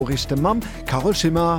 Richte Mam Carol Schimmer.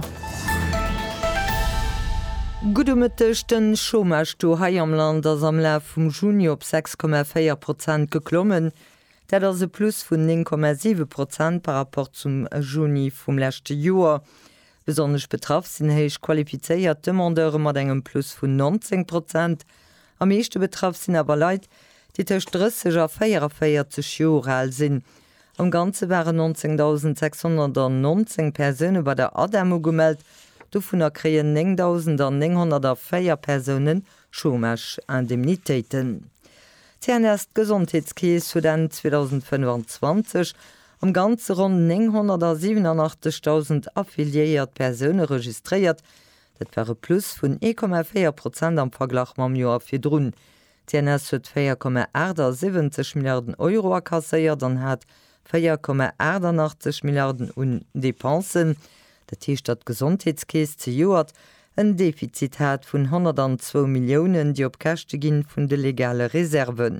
Gudummetechten Chomage do hai am Land ass am Laf vum Juni op 6,4% geklommen, dat ass e Plus vun 9,7% par rapport zum Juni vum lächte Joer. Besonnech betraff sinn héich qualifizéiert Demandeure mat engem Plus vun 19%. Am meeschte betraff sinn awer Leiit, die ter strësseger 4,4 Joer sinn. Am ganze waren 19.619 Personen bei der ADEMO gemeldt, do vun kreien 9.904 Personen Chomage Indemnitéiten. Zernest Gesundheitskees zu den 2025 am ganze rund 987.000 affiliiert Personen registriert. Dat wäre plus vun 1,4% am Verglach mam Joer firrunn. TNS huet 4,70 Milliarden Euro kasseiert, dann hat 4,88 Milliarden un Depensen. Der Tierstadt Gesundheitskees ze Joert ein Defizit hat vun 102 Millionen, die op Kächte ginn vun de legale Reserven.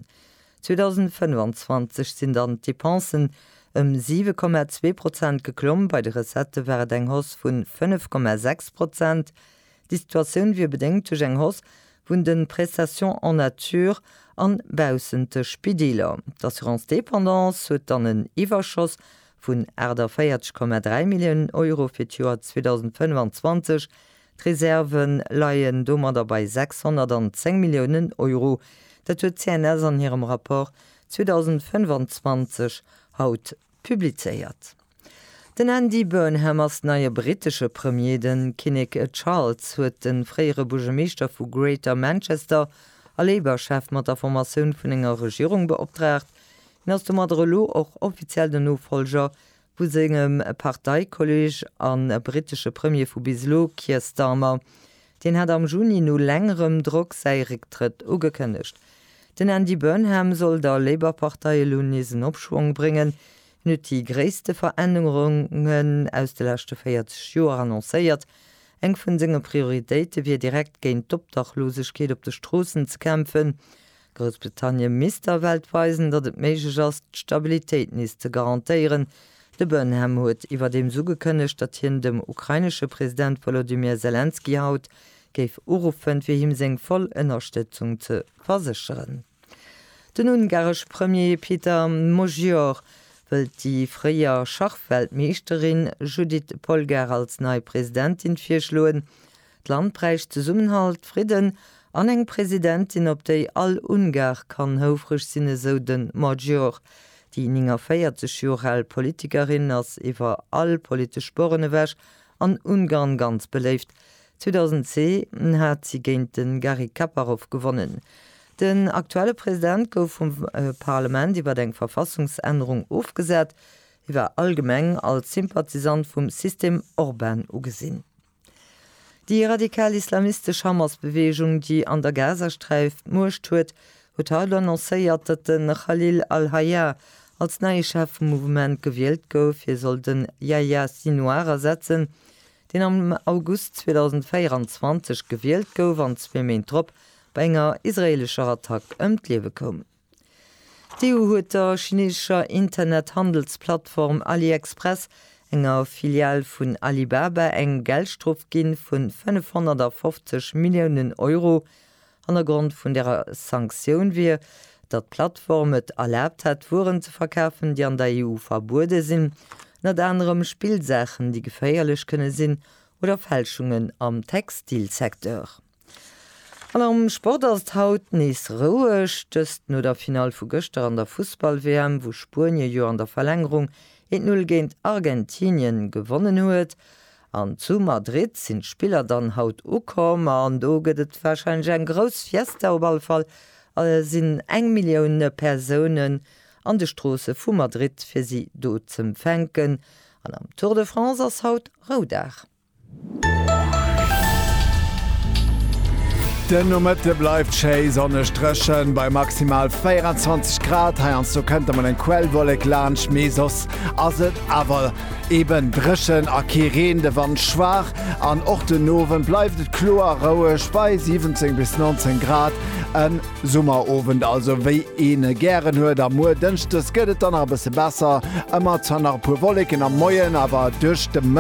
2025 sind an Depensen 7,2% geklommen, bei der Resette wäre eng Hoss vun 5,6%. Die Situation wie bedenkt durch eng Hoss vun den Prestation en Natur an bausente Spideler. D'Assurance-Dependance huet dann een Iwerschoss vun 4,3 Millionen Euro fir Joer 2025. Reserven leiien dommer dabei 610 Millionen Euro. Dat huet CNS an ihrem Rapport 2025 haut publizeiert. Den Andy Burnhams neue britische Premier, den Kinnick Charles, huet den freiere Burgermeister vu Greater Manchester a Labour-Chef mat der Formatioun vun enger Regierung beoptragt, ass dem Madrelo och offiziell den Nofolger vu segem Parteikolleg an britische Premier vu Bislo, Keir Starmer. Den hat am Juni no längerem Druck sei Rücktritt ugekënnecht. Den Andy Burnham soll der Labour-Partei Lunisen Opschwung bringen, net die gréste Veränderungen aus de lachte 40 Joer annoncéiert. Eng vun senger Prioritéite wie direkt géint d'Obdachlosechkeet op de Strossen ze kämpfen. Großbritannien mister Weltweisen, dat et méigich ass d'Stabilitéit is ze garantiieren. De Burnham huet iwwer dem sugekënnecht, dat hien dem ukrainesche Präsident Volodymyr Zelensky haut, géif urufen fir him seng voll Ënnerstützung ze versicheren. Den ungarsch Premier Peter Mogior wëlt die freier Schachweltmeesterin Judith Polgar als neue Präsidentin firschloen. D'Land precht ze Summenhalt Frieden an eng Präsidentin, op déi all Ungar kann houfrech sinne so den Major. Die 40 Jahre Politikerin ass iwwer all politisch Sporene wäsch an Ungarn ganz beleeft. 2010 hat sie géint den Garry Kasparov gewonnen. Den aktuelle Präsident gouf vum Parlament iwwer eng Verfassungsänderung aufgesät, iwwer allgemeng als Sympathisant vum System Orbán ugesinn. Die radikal-islamistische Hamas-Bewegung, die an der Gazastreif murcht huet, huet annoncéiert, dat den Khalil al-Hayya als neue Chef vom Movement gewählt gouf. Hier soll den Yahya Sinwar ersetzen, den am August 2024 gewählt gouf an 2 Main Trop bei enger israelischer Attack ëmtlewe kom. Die EU huet der chinesischer Internethandelsplattform AliExpress enger Filial vun Alibaba eng Geldstrof ginn vun 550 Millionen Euro an der Grund vun der Sanktion wie dat Plattform et erlaubt hat, Waren zu verkaufen, die an der EU verboten sinn, net anderem Spielsachen, die geféierlich könne sinn oder Fälschungen am Textilsektor. An am Sport as haut nis rouech, dëst no der Final vu Göster an der Fußball-WM, wo Spurnie jo an der Verlängerung 1-0 géint Argentinien gewonnen huet. An zu Madrid sind Spieler dann haut ukom, an do gëtt wahrscheinlich ein gros Fiesta op Ballfall, sinn 1 Millioune Personen an de Strosse vu Madrid fir sie do zum Fänken. An am Tour de France ass haut Roudach. Den Mitte bleibt Sche sonne strchen bei maximal 24 Grad so könnte man den Quellwolleg Lunch mesos aset aber eben dreschen akirende Wand schwach an Ortenoven bleibt het chlor rauech bei 17 bis 19 Grad en Summerofen also wéi ene gern hue der Mu düncht es gëtt dann a bisse besser immer zu nach pu Wollecken am Moien aber duch de